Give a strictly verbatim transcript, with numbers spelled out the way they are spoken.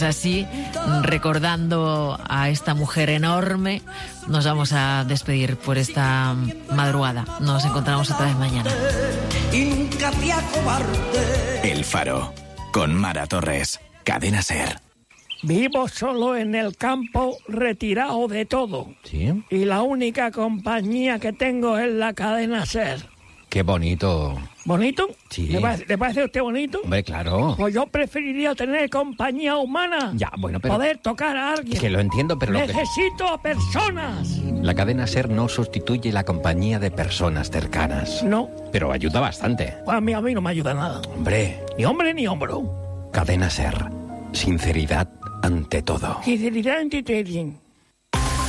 Así, recordando a esta mujer enorme, nos vamos a despedir por esta madrugada. Nos encontramos otra vez mañana. El Faro, con Mara Torres, Cadena SER. Vivo solo en el campo, retirado de todo. ¿Sí? Y la única compañía que tengo es la Cadena SER. Qué bonito. ¿Bonito? Sí. ¿Le parece, ¿le parece a usted bonito? Hombre, claro. Pues yo preferiría tener compañía humana. Ya, bueno, pero... Poder tocar a alguien. Que lo entiendo, pero... Necesito lo que... a personas. La Cadena SER no sustituye la compañía de personas cercanas. No. Pero ayuda bastante. Pues a mí, a mí no me ayuda nada. Hombre. Ni hombre ni hombro. Cadena SER. Sinceridad ante todo. Sinceridad ante todo.